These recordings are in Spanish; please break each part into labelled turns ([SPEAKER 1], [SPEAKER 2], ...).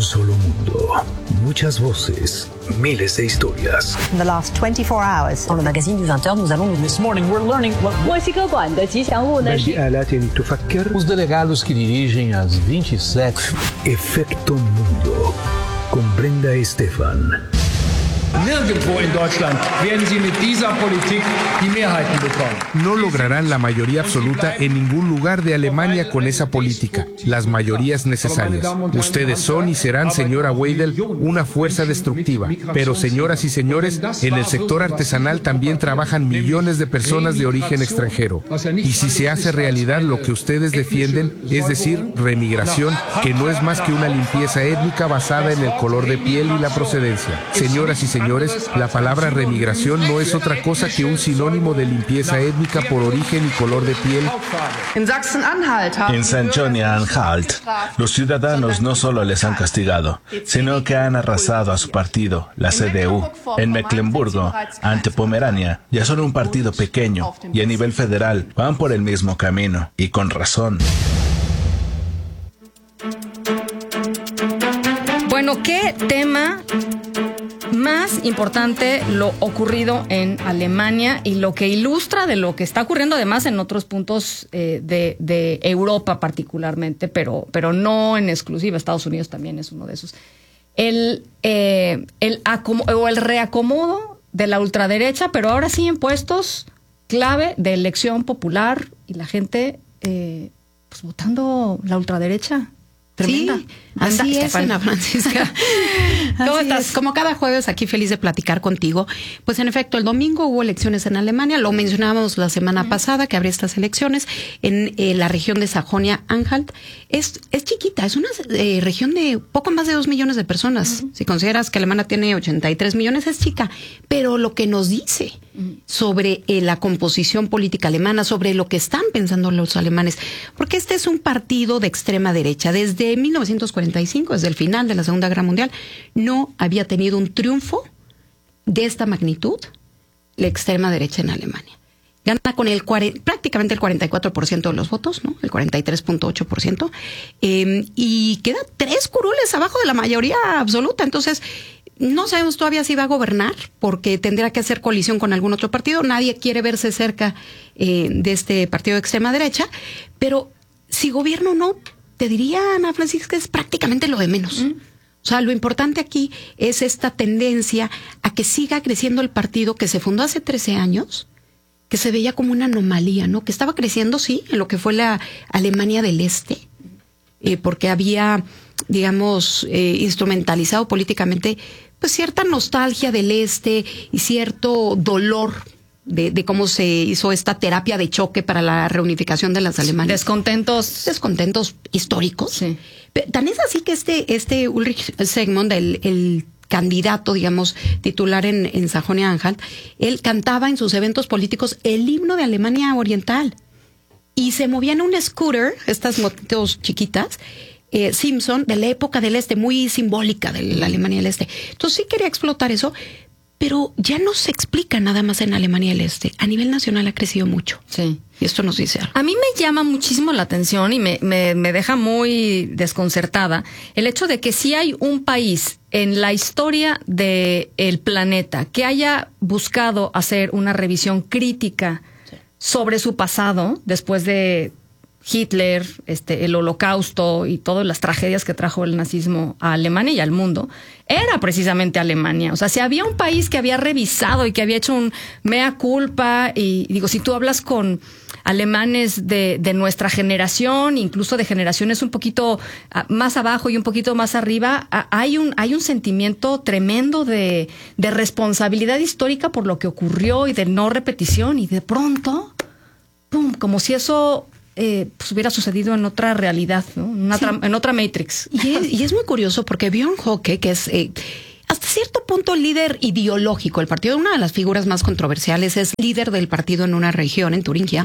[SPEAKER 1] solo mundo, muchas voces, miles de historias.
[SPEAKER 2] In the last 24 hours,
[SPEAKER 3] dans le magazine du 20h, nous allons
[SPEAKER 4] This morning we're learning what
[SPEAKER 5] Os delegados que dirigem as 27.
[SPEAKER 1] Efecto Mundo, con Brenda Estefan.
[SPEAKER 6] Nirgendwo in Deutschland werden Sie mit dieser Politik die Mehrheiten bekommen.
[SPEAKER 7] No lograrán la mayoría absoluta en ningún lugar de Alemania con esa política, las mayorías necesarias. Ustedes son y serán, señora Weidel, una fuerza destructiva. Pero, señoras y señores, en el sector artesanal también trabajan millones de personas de origen extranjero. Y si se hace realidad lo que ustedes defienden, es decir, remigración, que no es más que una limpieza étnica basada en el color de piel y la procedencia. Señoras y señores, la palabra remigración no es otra cosa que un sinónimo de limpieza étnica por origen y color de piel.
[SPEAKER 8] En Sajonia-Anhalt, los ciudadanos no solo les han castigado, sino que han arrasado a su partido, la CDU. En Mecklemburgo, ante Pomerania, ya son un partido pequeño y a nivel federal van por el mismo camino, y con razón.
[SPEAKER 9] Bueno, ¿qué tema más importante lo ocurrido en Alemania y lo que ilustra de lo que está ocurriendo además en otros puntos de Europa particularmente, pero no en exclusiva? Estados Unidos también es uno de esos. El reacomodo de la ultraderecha, pero ahora sí en puestos clave de elección popular y la gente pues votando la ultraderecha. Tremenda.
[SPEAKER 10] Sí, así es, Ana Francisca. ¿Cómo estás? Como cada jueves, aquí feliz de platicar contigo. Pues en efecto, el domingo hubo elecciones en Alemania. Lo mencionábamos la semana pasada que habría estas elecciones en la región de Sajonia-Anhalt. Es chiquita, es una región de poco más de 2 millones de personas. Si consideras que Alemania tiene 83 millones, es chica. Pero lo que nos dice sobre la composición política alemana, sobre lo que están pensando los alemanes, porque este es un partido de extrema derecha. Desde 1945, desde el final de la Segunda Guerra Mundial, no había tenido un triunfo de esta magnitud la extrema derecha en Alemania. Gana con prácticamente el 44% de los votos, ¿no? El 43.8%, y queda 3 curules abajo de la mayoría absoluta. Entonces, no sabemos todavía si va a gobernar, porque tendrá que hacer coalición con algún otro partido. Nadie quiere verse cerca de este partido de extrema derecha, pero si gobierna o no, te diría, Ana Francisca, es prácticamente lo de menos. O sea, lo importante aquí es esta tendencia a que siga creciendo el partido que se fundó hace 13 años, que se veía como una anomalía, ¿no? Que estaba creciendo, sí, en lo que fue la Alemania del Este, porque había, digamos, instrumentalizado políticamente pues cierta nostalgia del Este y cierto dolor de cómo se hizo esta terapia de choque para la reunificación de las Alemanias. Descontentos históricos. Sí. Tan es así que este Ulrich Segmund, el candidato, digamos, titular en Sajonia-Anhalt, él cantaba en sus eventos políticos el himno de Alemania Oriental. Y se movía en un scooter, estas motos chiquitas, Simpson, de la época del Este, muy simbólica de la Alemania del Este. Entonces sí quería explotar eso, pero ya no se explica nada más en Alemania del Este. A nivel nacional ha crecido mucho. Sí. Y esto nos dice algo.
[SPEAKER 9] A mí me llama muchísimo la atención y me deja muy desconcertada el hecho de que si hay un país en la historia del planeta que haya buscado hacer una revisión crítica sobre su pasado después de Hitler, el Holocausto y todas las tragedias que trajo el nazismo a Alemania y al mundo, era precisamente Alemania. O sea, si había un país que había revisado y que había hecho un mea culpa, y digo, si tú hablas con alemanes de nuestra generación, incluso de generaciones un poquito más abajo y un poquito más arriba, hay un sentimiento tremendo de responsabilidad histórica por lo que ocurrió y de no repetición, y de pronto, ¡pum!, como si eso pues hubiera sucedido en otra realidad, ¿no? En otra Matrix.
[SPEAKER 10] Y es muy curioso porque Björn Höcke, que es hasta cierto punto líder ideológico del partido, una de las figuras más controversiales, es líder del partido en una región, en Turingia,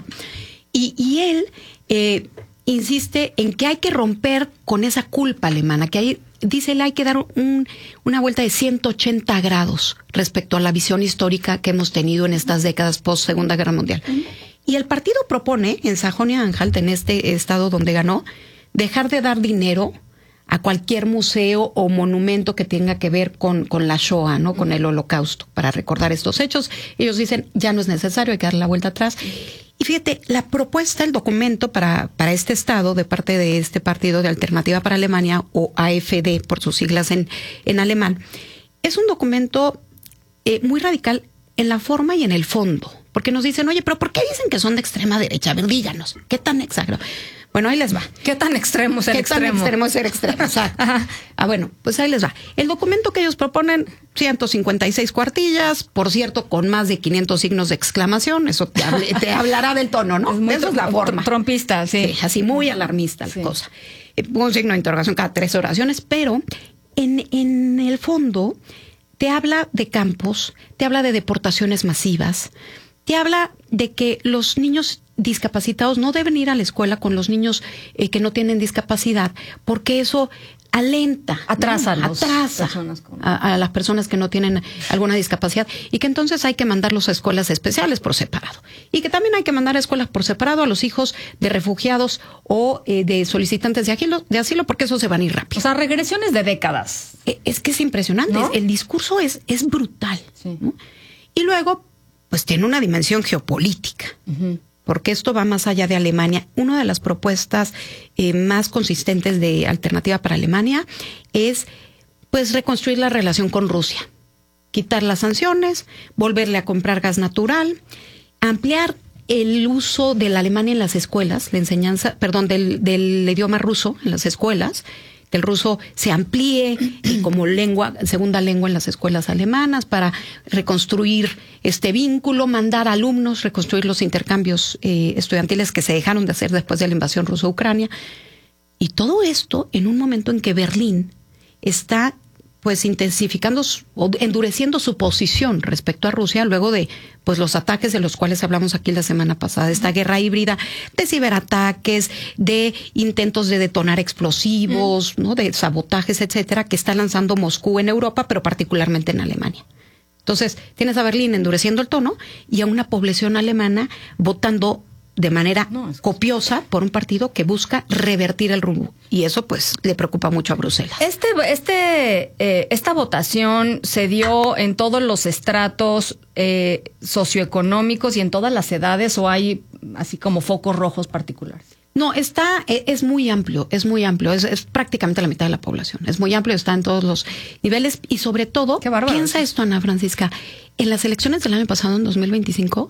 [SPEAKER 10] y él insiste en que hay que romper con esa culpa alemana, que dice él, hay que dar una vuelta de 180 grados respecto a la visión histórica que hemos tenido en estas décadas post Segunda Guerra Mundial. Y el partido propone en Sajonia-Anhalt, en este estado donde ganó, dejar de dar dinero a cualquier museo o monumento que tenga que ver con la Shoah, ¿no? Con el Holocausto, para recordar estos hechos. Ellos dicen, ya no es necesario, hay que dar la vuelta atrás. Y fíjate, la propuesta, el documento para este estado de parte de este partido de Alternativa para Alemania, o AfD por sus siglas en alemán, es un documento muy radical en la forma y en el fondo. Porque nos dicen, oye, pero ¿por qué dicen que son de extrema derecha? A ver, díganos, ¿qué tan exagerado? Bueno, ahí les va.
[SPEAKER 9] ¿Qué tan extremo es el extremo?
[SPEAKER 10] ¿Qué tan extremo es el extremo? Exacto. Bueno, pues ahí les va. El documento que ellos proponen, 156 cuartillas, por cierto, con más de 500 signos de exclamación. Eso te hablará del tono, ¿no? Esa es la forma.
[SPEAKER 9] Trompista, sí.
[SPEAKER 10] Así muy alarmista la cosa. Un signo de interrogación cada 3 oraciones, pero en el fondo te habla de campos, te habla de deportaciones masivas, te habla de que los niños discapacitados no deben ir a la escuela con los niños que no tienen discapacidad, porque eso atrasa a las personas que no tienen alguna discapacidad, y que entonces hay que mandarlos a escuelas especiales por separado, y que también hay que mandar a escuelas por separado a los hijos de refugiados o de solicitantes de asilo, porque eso se van a ir rápido.
[SPEAKER 9] O sea, regresiones de décadas.
[SPEAKER 10] Es que es impresionante, ¿no? El discurso es brutal, sí, ¿no? Y luego pues tiene una dimensión geopolítica, porque esto va más allá de Alemania. Una de las propuestas más consistentes de Alternativa para Alemania es pues reconstruir la relación con Rusia, quitar las sanciones, volverle a comprar gas natural, ampliar el uso de la Alemania en las escuelas, la enseñanza, del idioma ruso en las escuelas, que el ruso se amplíe como segunda lengua en las escuelas alemanas, para reconstruir este vínculo, mandar alumnos, reconstruir los intercambios estudiantiles que se dejaron de hacer después de la invasión rusa a Ucrania. Y todo esto en un momento en que Berlín está pues intensificando o endureciendo su posición respecto a Rusia, luego de pues los ataques de los cuales hablamos aquí la semana pasada, esta guerra híbrida de ciberataques, de intentos de detonar explosivos, ¿no? De sabotajes, etcétera, que está lanzando Moscú en Europa, pero particularmente en Alemania. Entonces, tienes a Berlín endureciendo el tono y a una población alemana votando de manera copiosa por un partido que busca revertir el rumbo. Y eso pues le preocupa mucho a Bruselas.
[SPEAKER 9] Esta votación se dio en todos los estratos socioeconómicos y en todas las edades, ¿o hay así como focos rojos particulares?
[SPEAKER 10] No, es muy amplio, es prácticamente la mitad de la población. Es muy amplio, está en todos los niveles y sobre todo, piensa esto, Ana Francisca, en las elecciones del año pasado, en 2025,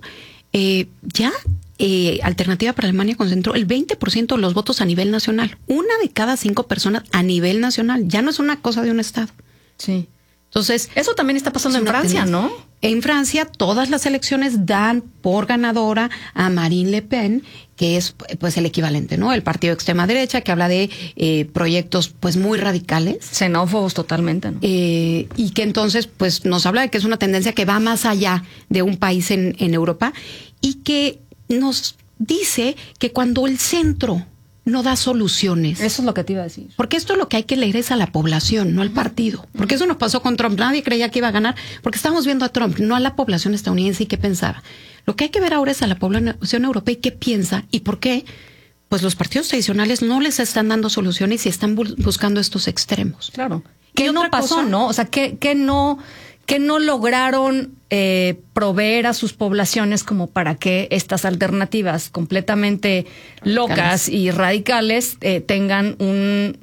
[SPEAKER 10] Alternativa para Alemania concentró el 20% de los votos a nivel nacional. 1 de cada 5 personas a nivel nacional. Ya no es una cosa de un estado.
[SPEAKER 9] Sí.
[SPEAKER 10] Entonces,
[SPEAKER 9] eso también está pasando en Francia, ¿no?
[SPEAKER 10] En Francia, todas las elecciones dan por ganadora a Marine Le Pen, que es pues el equivalente, ¿no? El partido de extrema derecha, que habla de proyectos pues muy radicales.
[SPEAKER 9] Xenófobos totalmente, ¿no?
[SPEAKER 10] Y que entonces pues nos habla de que es una tendencia que va más allá de un país en Europa, y que nos dice que cuando el centro no da soluciones.
[SPEAKER 9] Eso es lo que te iba a decir.
[SPEAKER 10] Porque esto lo que hay que leer es a la población, no al partido. Porque eso nos pasó con Trump. Nadie creía que iba a ganar, porque estábamos viendo a Trump, no a la población estadounidense y qué pensaba. Lo que hay que ver ahora es a la población europea y qué piensa y por qué pues los partidos tradicionales no les están dando soluciones y están buscando estos extremos.
[SPEAKER 9] Claro. ¿Qué no pasó, no? O sea, ¿qué no lograron proveer a sus poblaciones como para que estas alternativas completamente locas y radicales tengan un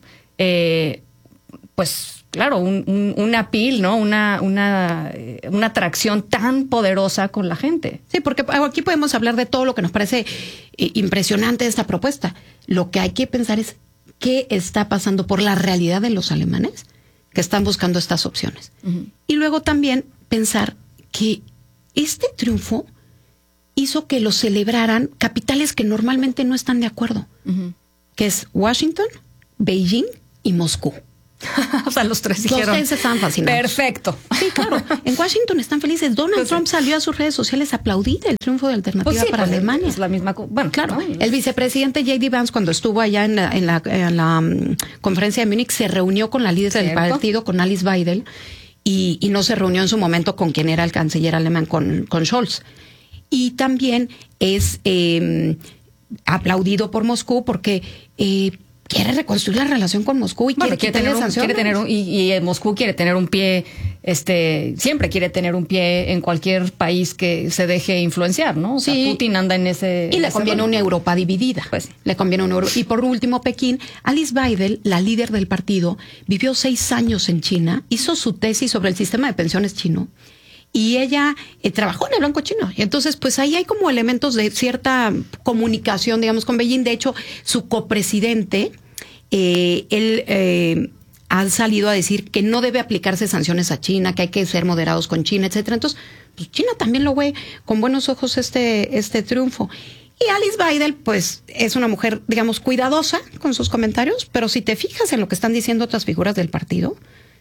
[SPEAKER 9] appeal, ¿no? Una atracción tan poderosa con la gente?
[SPEAKER 10] Sí, porque aquí podemos hablar de todo lo que nos parece impresionante de esta propuesta. Lo que hay que pensar es qué está pasando por la realidad de los alemanes que están buscando estas opciones. Y luego también pensar que este triunfo hizo que lo celebraran capitales que normalmente no están de acuerdo, que es Washington, Beijing y Moscú.
[SPEAKER 9] O sea, los tres dijeron.
[SPEAKER 10] Los tres estaban fascinados.
[SPEAKER 9] Perfecto.
[SPEAKER 10] Sí, claro. En Washington están felices. Donald Trump salió a sus redes sociales a aplaudir el triunfo de Alternativa para Alemania.
[SPEAKER 9] Es la misma. Bueno,
[SPEAKER 10] claro. ¿No? El vicepresidente J.D. Vance, cuando estuvo allá en la conferencia de Múnich, se reunió con la líder del partido, con Alice Weidel, y no se reunió en su momento con quien era el canciller alemán, con Scholz. Y también es aplaudido por Moscú porque quiere reconstruir la relación con Moscú y quiere tener sanciones.
[SPEAKER 9] Y Moscú quiere tener un pie, siempre quiere tener un pie en cualquier país que se deje influenciar, ¿no? O sea, Putin anda en ese...
[SPEAKER 10] Y le conviene una Europa dividida.
[SPEAKER 9] Pues.
[SPEAKER 10] Le conviene una Europa. Y por último, Pekín, Alice Weidel, la líder del partido, vivió 6 años en China, hizo su tesis sobre el sistema de pensiones chino. Y ella trabajó en el Banco Chino. Y entonces, pues ahí hay como elementos de cierta comunicación, digamos, con Beijing. De hecho, su copresidente, él ha salido a decir que no debe aplicarse sanciones a China, que hay que ser moderados con China, etcétera. Entonces, pues China también lo ve con buenos ojos este triunfo. Y Alice Weidel, pues, es una mujer, digamos, cuidadosa con sus comentarios, pero si te fijas en lo que están diciendo otras figuras del partido,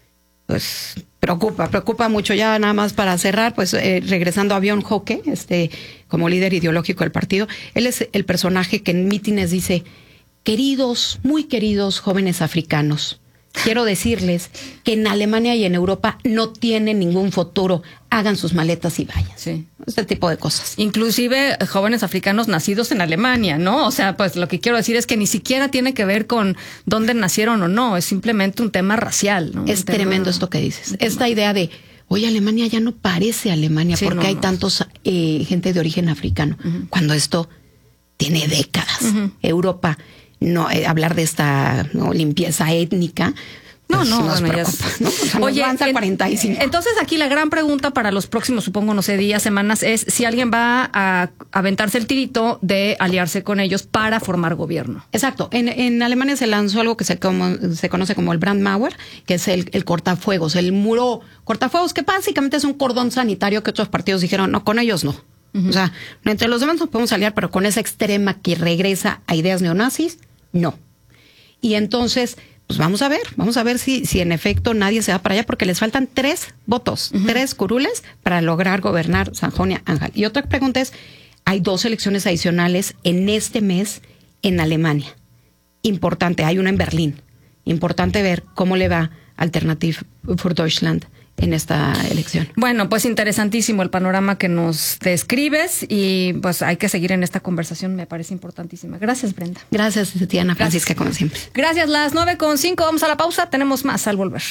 [SPEAKER 10] pues preocupa mucho. Ya nada más para cerrar, pues regresando a Byung Ho-ke, como líder ideológico del partido, él es el personaje que en mítines dice: queridos, muy queridos jóvenes africanos, quiero decirles que en Alemania y en Europa no tienen ningún futuro. Hagan sus maletas y vayan.
[SPEAKER 9] Sí.
[SPEAKER 10] Este tipo de cosas.
[SPEAKER 9] Inclusive jóvenes africanos nacidos en Alemania, ¿no? O sea, pues lo que quiero decir es que ni siquiera tiene que ver con dónde nacieron o no. Es simplemente un tema racial, ¿no?
[SPEAKER 10] Es tremendo esto que dices. Esta idea de, oye, Alemania ya no parece Alemania porque hay tantos gente de origen africano. Cuando esto tiene décadas. Europa, no hablar de esta limpieza étnica. No,
[SPEAKER 9] ya
[SPEAKER 10] oye, avanza 45.
[SPEAKER 9] Entonces aquí la gran pregunta para los próximos, supongo, no sé, días, semanas, es si alguien va a aventarse el tirito de aliarse con ellos para formar gobierno.
[SPEAKER 10] Exacto. En Alemania se lanzó algo que se conoce como el Brandmauer, que es el cortafuegos, el muro cortafuegos, que básicamente es un cordón sanitario que otros partidos dijeron, no, con ellos no. O sea, entre los demás nos podemos aliar, pero con esa extrema que regresa a ideas neonazis, no. Y entonces, pues vamos a ver si en efecto nadie se va para allá, porque les faltan 3 votos, 3 curules para lograr gobernar Sajonia-Anhalt. Y otra pregunta es, hay 2 elecciones adicionales en este mes en Alemania. Importante, hay una en Berlín. Importante ver cómo le va Alternative für Deutschland en esta elección.
[SPEAKER 9] Bueno, pues interesantísimo el panorama que nos describes y pues hay que seguir en esta conversación, me parece importantísima. Gracias, Brenda.
[SPEAKER 10] Gracias, Diana Francisca, como siempre.
[SPEAKER 9] Gracias, las 9:05, vamos a la pausa, tenemos más al volver.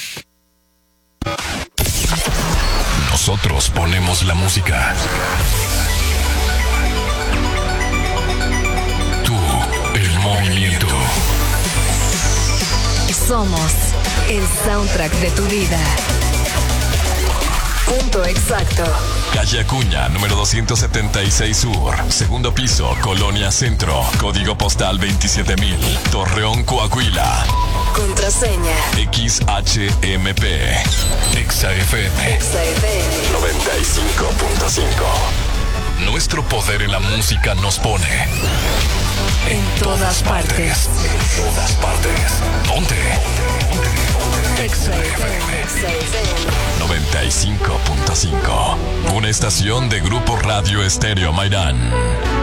[SPEAKER 3] Nosotros ponemos la música. Tú, el movimiento.
[SPEAKER 4] Somos el soundtrack de tu vida. Punto exacto.
[SPEAKER 3] Calle Acuña, número 276 Sur, segundo piso, Colonia Centro, código postal 27000, Torreón, Coahuila.
[SPEAKER 4] Contraseña
[SPEAKER 3] XHMP. XFM 95.5. Nuestro poder en la música nos pone
[SPEAKER 4] en todas partes.
[SPEAKER 3] En todas partes. ¿Dónde? XFM 95.5. Una estación de Grupo Radio Estéreo Mairán.